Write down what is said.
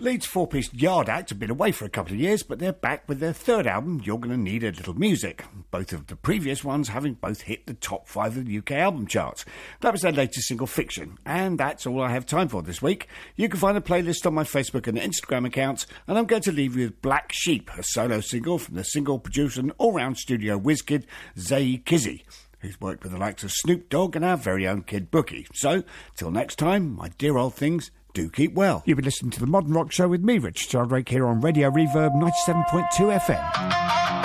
Leeds four-piece Yard Act have been away for a couple of years, but they're back with their third album, You're Gonna Need a Little Music. Both of the previous ones having both hit the top 5 of the UK album charts. That was their latest single, Fiction. And that's all I have time for this week. You can find a playlist on my Facebook and Instagram accounts, and I'm going to leave you with Black Sheep, a solo single from the single producer and all-round studio whiz kid, Zay Kizzy, who's worked with the likes of Snoop Dogg and our very own Kid Bookie. So, till next time, my dear old things, do keep well. You've been listening to The Modern Rock Show with me, Richard Sheldrake, here on Radio Reverb 97.2 FM.